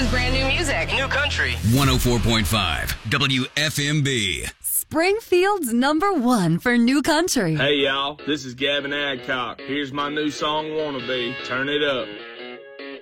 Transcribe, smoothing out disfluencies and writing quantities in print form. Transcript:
brand new music. New country. 104.5 WFMB. Springfield's #1 for new country. Hey, y'all. This is Gavin Adcock. Here's my new song, Wanna Be. Turn it up.